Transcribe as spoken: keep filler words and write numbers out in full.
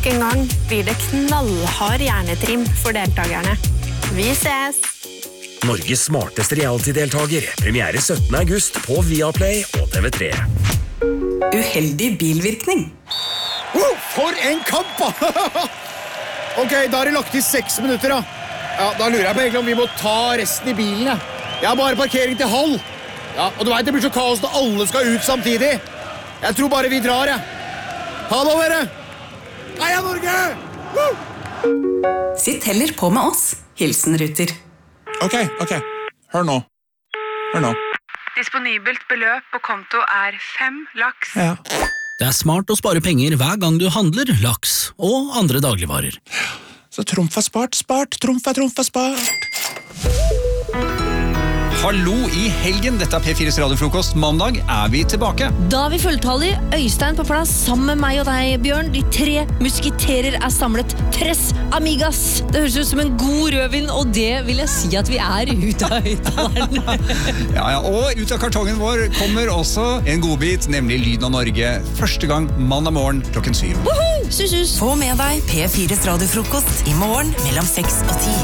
Nok en gang blir det knallhard hjernetrim for deltakerne. Vi ses! Norges smarteste reality-deltager. Premiere syttende august på Viaplay og T V tre. Uheldig bilvirkning. Oh, for en kamp! Ok, da har det lagt i seks minutter da. Ja, da lurer jeg på egentlig om vi må ta resten i bilen. Ja. Jeg har bare parkering til halv. Ja, og du vet, det blir så kaos når alle skal ut samtidig. Jeg tror bare vi drar, ja. Ha det, dere! Heia Norge! Woo! Sitt heller på med oss. Hilsen Ruter. Ok, ok. Hør nå. Hør nå. Disponibelt beløp på konto er fem laks. Ja. Det er smart å spare penger hver gang du handler laks og andre dagligvarer. Så trumf er spart, spart, trumf er trumf er spart. Hallo i helgen, dette er P fires radiofrokost. Mandag er vi tilbake. Da er vi fulltallige, Øystein på plass, sammen med meg og deg, Bjørn. De tre musketerer er samlet. Tres amigas! Det høres ut som en god rødvin, og det vil jeg si at vi er ut av høyttaleren. Ja, ja, og ut av kartongen vår kommer også en godbit, nemlig Lyden av Norge. Første gang mandag morgen klokken syv. Woohoo! Sus, sus. Få med deg P fires radiofrokost i morgen mellom seks og ti.